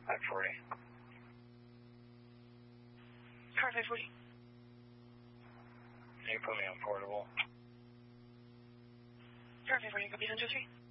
540. Car 540. You put me on portable. Car 540, copy 123.